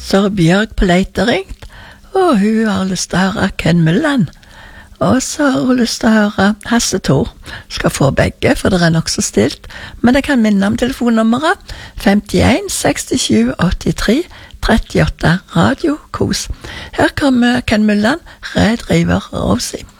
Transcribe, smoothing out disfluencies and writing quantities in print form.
Så har Bjørg på Leite ringt, og hun har lyst til å høre Ken Mullen. Og så har hun lyst til å høre Hasse Thor. Skal få begge, for det nok så stilt. Men jeg kan minne om telefonnummeret 51 67 83 38 Radio Kos. Her kommer Ken Mullen, Red River Rosie.